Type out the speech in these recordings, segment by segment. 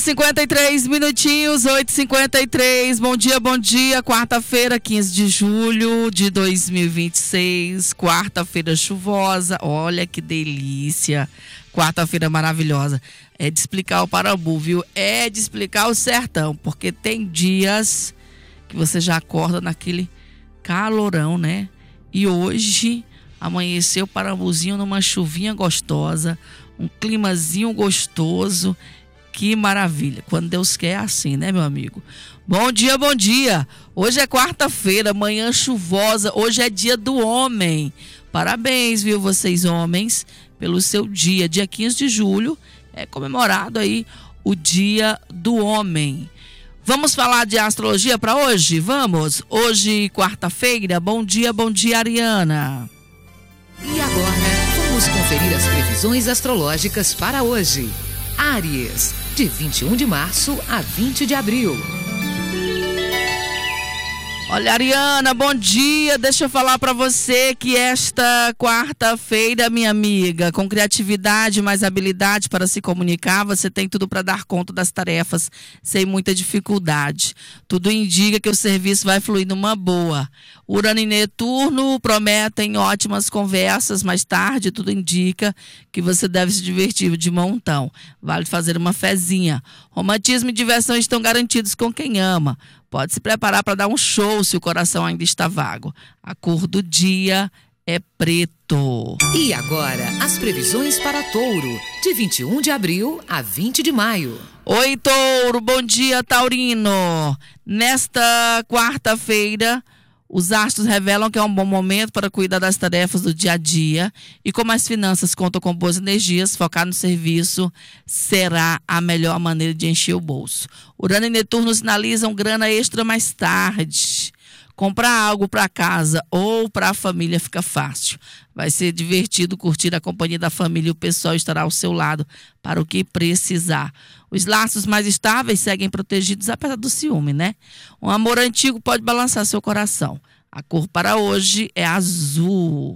53 minutinhos, 8h53. Bom dia. Quarta-feira, 15 de julho de 2026. Quarta-feira chuvosa. Olha que delícia. Quarta-feira maravilhosa. É de explicar o Parambu, viu? É de explicar o sertão, porque tem dias que você já acorda naquele calorão, né? E hoje amanheceu o Parambuzinho numa chuvinha gostosa, um climazinho gostoso. Que maravilha, quando Deus quer é assim, né, meu amigo? Bom dia. Hoje é quarta-feira, manhã chuvosa, hoje é dia do homem. Parabéns, viu, vocês homens, pelo seu dia. Dia 15 de julho é comemorado aí o dia do homem. Vamos falar de astrologia para hoje? Vamos? Hoje, quarta-feira, bom dia, Ariana. E agora, vamos conferir as previsões astrológicas para hoje. Áries, de 21 de março a 20 de abril. Olha, Ariana, bom dia. Deixa eu falar para você que esta quarta-feira, minha amiga, com criatividade e mais habilidade para se comunicar, você tem tudo para dar conta das tarefas sem muita dificuldade. Tudo indica que o serviço vai fluir numa boa. Urano e Netuno prometem ótimas conversas. Mais tarde, tudo indica que você deve se divertir de montão. Vale fazer uma fezinha. Romantismo e diversão estão garantidos com quem ama. Pode se preparar para dar um show se o coração ainda está vago. A cor do dia é preto. E agora, as previsões para Touro, de 21 de abril a 20 de maio. Oi, Touro, bom dia, Taurino. Nesta quarta-feira, os astros revelam que é um bom momento para cuidar das tarefas do dia a dia e como as finanças contam com boas energias, focar no serviço será a melhor maneira de encher o bolso. Urano e Netuno sinalizam grana extra mais tarde. Comprar algo para casa ou para a família fica fácil. Vai ser divertido curtir a companhia da família e o pessoal estará ao seu lado para o que precisar. Os laços mais estáveis seguem protegidos apesar do ciúme, né? Um amor antigo pode balançar seu coração. A cor para hoje é azul.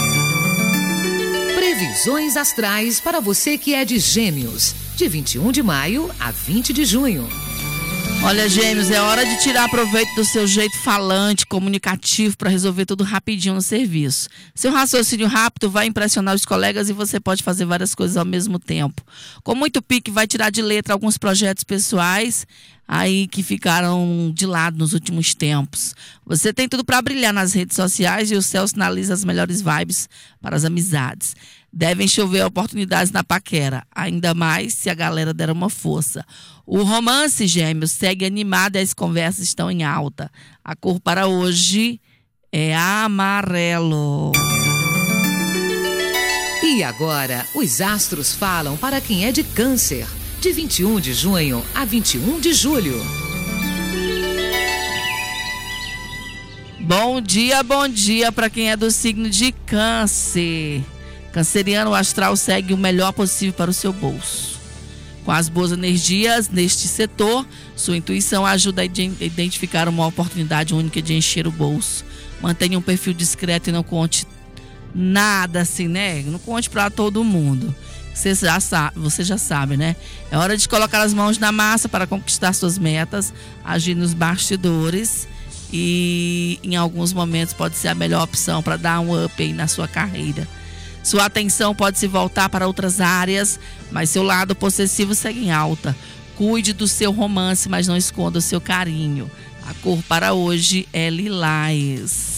Previsões astrais para você que é de Gêmeos, de 21 de maio a 20 de junho. Olha, Gêmeos, é hora de tirar proveito do seu jeito falante, comunicativo, para resolver tudo rapidinho no serviço. Seu raciocínio rápido vai impressionar os colegas e você pode fazer várias coisas ao mesmo tempo. Com muito pique, vai tirar de letra alguns projetos pessoais aí que ficaram de lado nos últimos tempos. Você tem tudo para brilhar nas redes sociais e o céu sinaliza as melhores vibes para as amizades. Devem chover oportunidades na paquera, ainda mais se a galera der uma força. O romance, Gêmeos, segue animado e as conversas estão em alta. A cor para hoje é amarelo. E agora, os astros falam para quem é de Câncer, de 21 de junho a 21 de julho. Bom dia para quem é do signo de Câncer. Canceriano, o astral segue o melhor possível para o seu bolso. Com as boas energias neste setor, sua intuição ajuda a identificar uma oportunidade única de encher o bolso. Mantenha um perfil discreto e não conte nada assim, né? Não conte para todo mundo. Você já sabe, né? É hora de colocar as mãos na massa para conquistar suas metas, agir nos bastidores e em alguns momentos pode ser a melhor opção para dar um up aí na sua carreira. Sua atenção pode se voltar para outras áreas, mas seu lado possessivo segue em alta. Cuide do seu romance, mas não esconda o seu carinho. A cor para hoje é lilás.